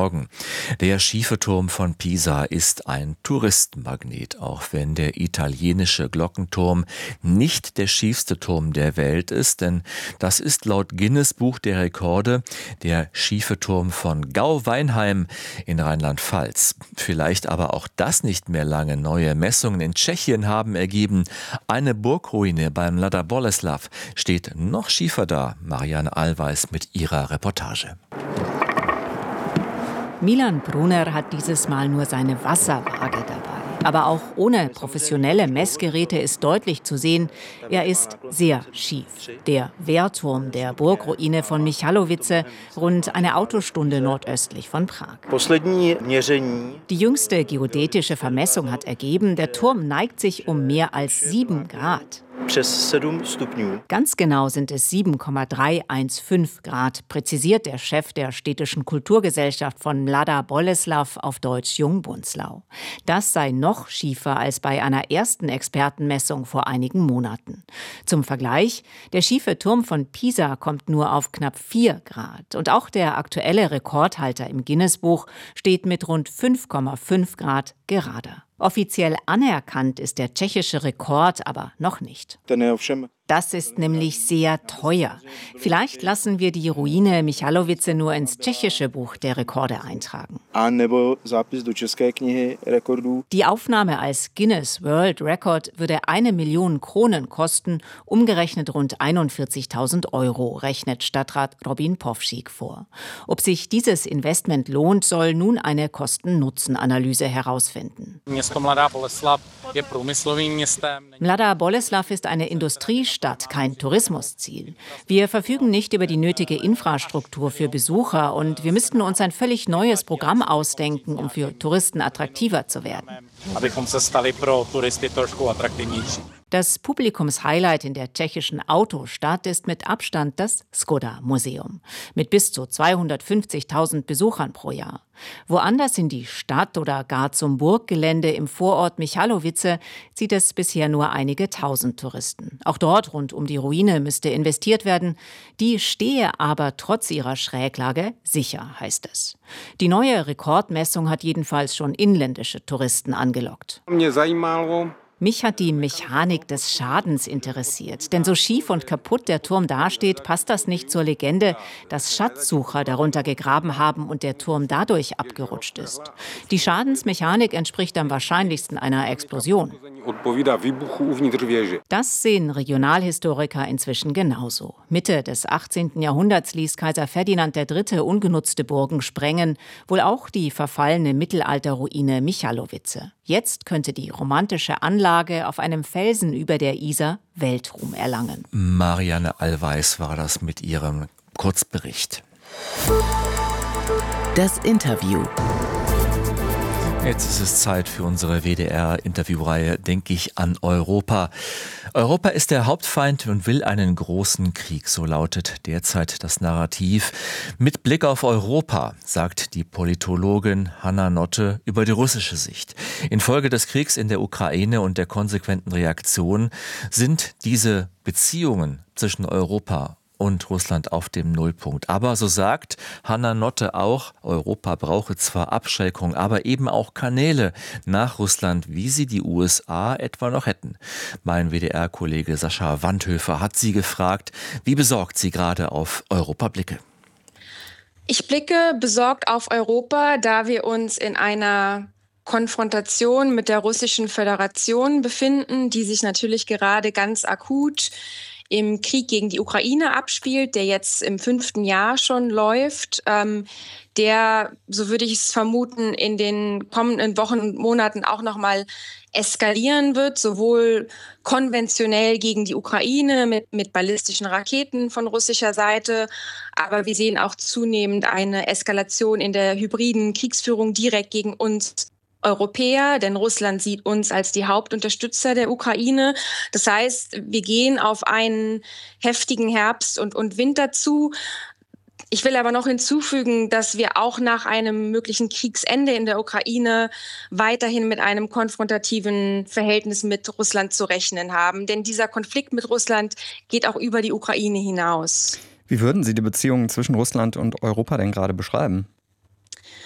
Morgen. Der schiefe Turm von Pisa ist ein Touristenmagnet, auch wenn der italienische Glockenturm nicht der schiefste Turm der Welt ist, denn das ist laut Guinness Buch der Rekorde der schiefe Turm von Gau-Weinheim in Rheinland-Pfalz. Vielleicht aber auch das nicht mehr lange. Neue Messungen in Tschechien haben ergeben, eine Burgruine beim Mladá Boleslav steht noch schiefer da. Marianne Allweis mit ihrer Reportage. Milan Brunner hat dieses Mal nur seine Wasserwaage dabei. Aber auch ohne professionelle Messgeräte ist deutlich zu sehen, er ist sehr schief. Der Wehrturm der Burgruine von Michalovice, rund eine Autostunde nordöstlich von Prag. Die jüngste geodätische Vermessung hat ergeben, der Turm neigt sich um mehr als 7 Grad. Ganz genau sind es 7,315 Grad, präzisiert der Chef der städtischen Kulturgesellschaft von Mladá Boleslav, auf Deutsch Jungbunzlau. Das sei noch schiefer als bei einer ersten Expertenmessung vor einigen Monaten. Zum Vergleich, der schiefe Turm von Pisa kommt nur auf knapp 4 Grad. Und auch der aktuelle Rekordhalter im Guinness-Buch steht mit rund 5,5 Grad gerader. Offiziell anerkannt ist der tschechische Rekord aber noch nicht. Das ist nämlich sehr teuer. Vielleicht lassen wir die Ruine Michalovice nur ins tschechische Buch der Rekorde eintragen. Die Aufnahme als Guinness World Record würde 1 Million Kronen kosten, umgerechnet rund 41.000 €, rechnet Stadtrat Robin Povšík vor. Ob sich dieses Investment lohnt, soll nun eine Kosten-Nutzen-Analyse herausfinden. Mladá Boleslav ist eine Industriestadt, kein Tourismusziel. Wir verfügen nicht über die nötige Infrastruktur für Besucher und wir müssten uns ein völlig neues Programm ausdenken, um für Touristen attraktiver zu werden. Das Publikumshighlight in der tschechischen Autostadt ist mit Abstand das Škoda-Museum mit bis zu 250.000 Besuchern pro Jahr. Woanders in die Stadt oder gar zum Burggelände im Vorort Michalovice zieht es bisher nur einige tausend Touristen. Auch dort rund um die Ruine müsste investiert werden. Die stehe aber trotz ihrer Schräglage sicher, heißt es. Die neue Rekordmessung hat jedenfalls schon inländische Touristen angelockt. Mich hat die Mechanik des Schadens interessiert. Denn so schief und kaputt der Turm dasteht, passt das nicht zur Legende, dass Schatzsucher darunter gegraben haben und der Turm dadurch abgerutscht ist. Die Schadensmechanik entspricht am wahrscheinlichsten einer Explosion. Das sehen Regionalhistoriker inzwischen genauso. Mitte des 18. Jahrhunderts ließ Kaiser Ferdinand III. Ungenutzte Burgen sprengen, wohl auch die verfallene Mittelalterruine Michalovice. Jetzt könnte die romantische Anlage auf einem Felsen über der Isar Weltruhm erlangen. Marianne Allweis war das mit ihrem Kurzbericht. Das Interview. Jetzt ist es Zeit für unsere WDR-Interviewreihe Denke ich an Europa. Europa ist der Hauptfeind und will einen großen Krieg, so lautet derzeit das Narrativ. Mit Blick auf Europa, sagt die Politologin Hanna Notte über die russische Sicht. Infolge des Kriegs in der Ukraine und der konsequenten Reaktion sind diese Beziehungen zwischen Europa und Russland auf dem Nullpunkt. Aber so sagt Hanna Notte auch, Europa brauche zwar Abschreckung, aber eben auch Kanäle nach Russland, wie sie die USA etwa noch hätten. Mein WDR-Kollege Sascha Wandhöfer hat sie gefragt, wie besorgt sie gerade auf Europa blicke. Ich blicke besorgt auf Europa, da wir uns in einer Konfrontation mit der Russischen Föderation befinden, die sich natürlich gerade ganz akut im Krieg gegen die Ukraine abspielt, der jetzt im 5. Jahr schon läuft, der, so würde ich es vermuten, in den kommenden Wochen und Monaten auch noch mal eskalieren wird, sowohl konventionell gegen die Ukraine mit ballistischen Raketen von russischer Seite, aber wir sehen auch zunehmend eine Eskalation in der hybriden Kriegsführung direkt gegen uns Europäer, denn Russland sieht uns als die Hauptunterstützer der Ukraine. Das heißt, wir gehen auf einen heftigen Herbst und Winter zu. Ich will aber noch hinzufügen, dass wir auch nach einem möglichen Kriegsende in der Ukraine weiterhin mit einem konfrontativen Verhältnis mit Russland zu rechnen haben. Denn dieser Konflikt mit Russland geht auch über die Ukraine hinaus. Wie würden Sie die Beziehungen zwischen Russland und Europa denn gerade beschreiben?